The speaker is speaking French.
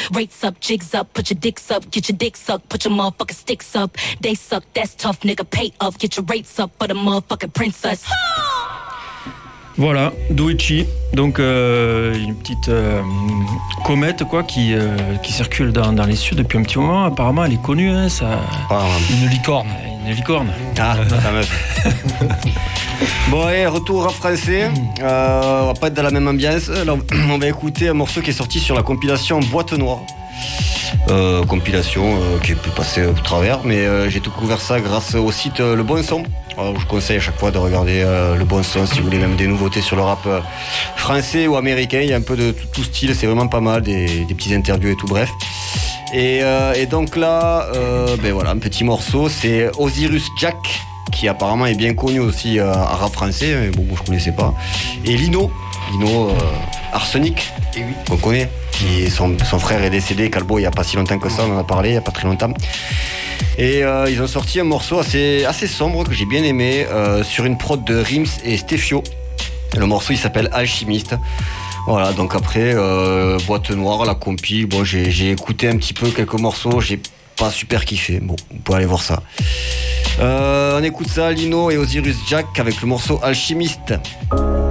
Rates up, jigs up, put your dicks up, get your dick sucked, put your motherfucking sticks up. They suck, that's tough, nigga, pay up, get your rates up for the motherfucking princess. Voilà, Doechii, donc une petite comète quoi qui circule dans les cieux depuis un petit moment. Apparemment, elle est connue, hein, ça. Une licorne. Une licorne. Ah, ça meuf. Bon, allez, retour rap français. On va pas être dans la même ambiance. Là, on va écouter un morceau qui est sorti sur la compilation Boîte Noire. Compilation qui peut passer au travers, mais j'ai découvert ça grâce au site Le Bon Son. Alors, je vous conseille à chaque fois de regarder Le Bon Son si vous voulez même des nouveautés sur le rap français ou américain. Il y a un peu de tout style, c'est vraiment pas mal, des petites interviews et tout, bref. Et donc là, ben voilà, un petit morceau, c'est Osiris Jack, qui apparemment est bien connu aussi à rap français, mais bon, je connaissais pas. Et Lino Arsenic, qu'on connaît, qui son frère est décédé, Calbo, il n'y a pas si longtemps que ça, on en a parlé, il n'y a pas très longtemps. Et ils ont sorti un morceau assez sombre que j'ai bien aimé, sur une prod de Rims et Stefio. Le morceau il s'appelle Alchimiste. Voilà, donc après Boîte Noire, la compil, bon j'ai écouté un petit peu quelques morceaux, j'ai pas super kiffé. Bon, vous pouvez aller voir ça. On écoute ça, Lino et Osiris Jack avec le morceau Alchimiste.